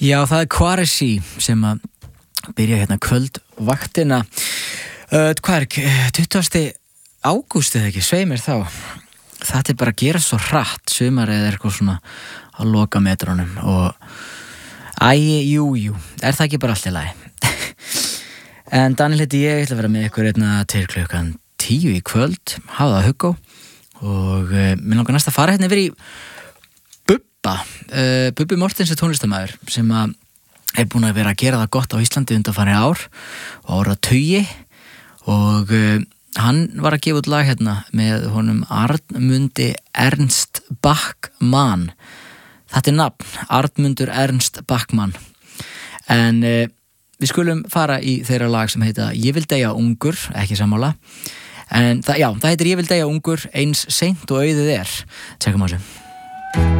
Já, það Quaressi sem að byrja hérna kvöldvaktina. Hvað 20. ágúst eða ekki, svei mér þá. Þetta bara að gera svo hratt, sumarið eitthvað svona að loka metrunum og jú, er það ekki bara allt í lagi? En Daniel heiti ég ætla að vera með ykkur til klukkan 10 í kvöld, hafa það huggó og mér langar næst að fara hérna yfir í Bubba. Bubbi Mortens er tónlistarmaður sem að er búin að vera að gera það gott á Íslandi undanfarin ár og áratugi og hann var að gefa út lag hérna með honum Arnmundi Ernst Bachmann. Þetta er nafn, Arnmundur Ernst Bachmann. En við skulum fara í þeirra lag sem heita Ég vil deyja ungur, ekki sammála. En það heitir Ég vil deyja ungur eins seint og auðið er. Tjekkum á þessu.